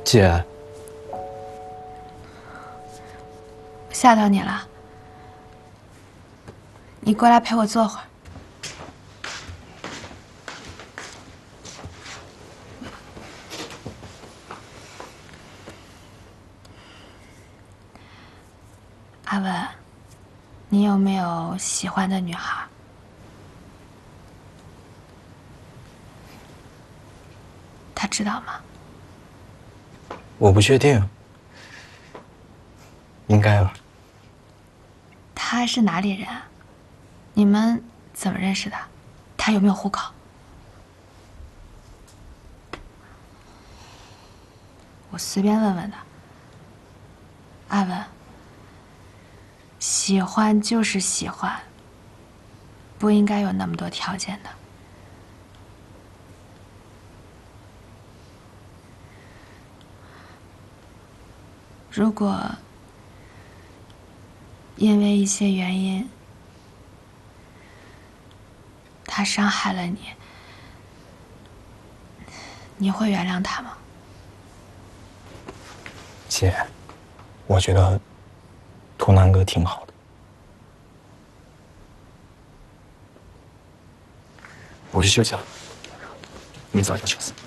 姐， 吓到你了，你过来陪我坐会儿。阿文，你有没有喜欢的女孩？她知道吗？ 我不确定，应该吧。 她是哪里人啊？你们怎么认识的？她有没有户口？我随便问问的。阿文，喜欢就是喜欢，不应该有那么多条件的。如果因为一些原因，他伤害了你，你会原谅他吗？ 姐，我觉得图南哥挺好的。我去休息了，明早要求死。